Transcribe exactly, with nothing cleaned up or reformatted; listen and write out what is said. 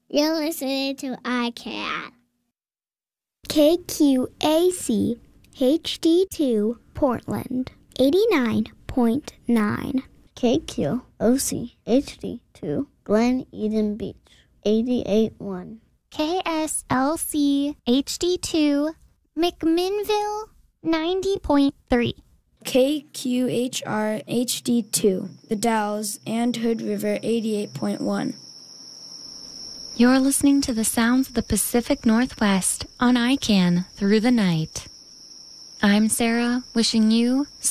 You're listening to iCat. K Q A C H D two Portland, eighty-nine point nine. K Q O C H D two Glen Eden Beach, eighty-eight point one. K S L C H D two McMinnville, ninety point three. K Q H R H D two The Dalles and Hood River, eighty-eight point one. You're listening to the sounds of the Pacific Northwest on I CAN Through the Night. I'm Sarah, wishing you